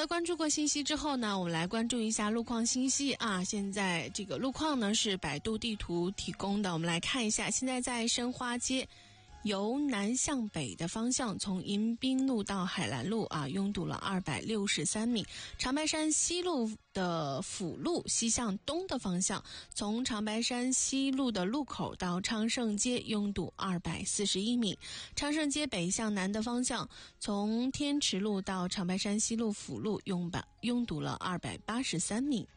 的，关注过信息之后呢，我们来关注一下路况信息啊。现在这个路况呢是百度地图提供的，我们来看一下。现在在申花街由南向北的方向，从迎宾路到海兰路啊，拥堵了263米。长白山西路的辅路西向东的方向，从长白山西路的路口到昌盛街拥堵241米。昌盛街北向南的方向，从天池路到长白山西路辅路拥堵了283米。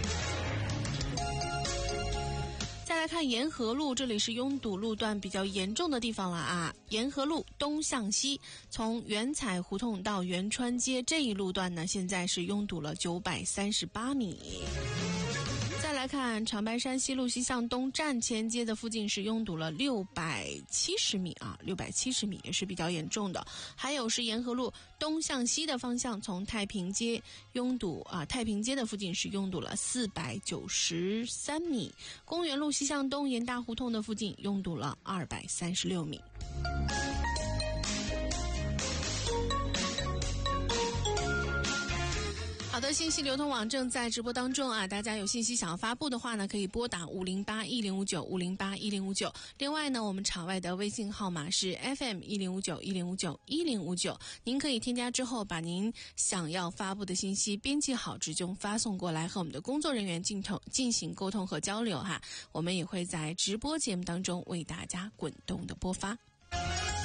再来看沿河路，这里是拥堵路段比较严重的地方了啊！沿河路东向西，从元彩胡同到元川街这一路段呢，现在是拥堵了938米。再来看长白山西路西向东站前街的附近是拥堵了670米啊，670米也是比较严重的。还有是沿河路东向西的方向，从太平街拥堵啊，太平街的附近是拥堵了493米。公园路西向东沿大胡同的附近拥堵了236米。好的，信息流通网正在直播当中啊！大家有信息想要发布的话呢，可以拨打5081059，5081059。另外呢，我们场外的微信号码是 FM105910591059，您可以添加之后，把您想要发布的信息编辑好，直接发送过来，和我们的工作人员进行沟通和交流哈。我们也会在直播节目当中为大家滚动的播发。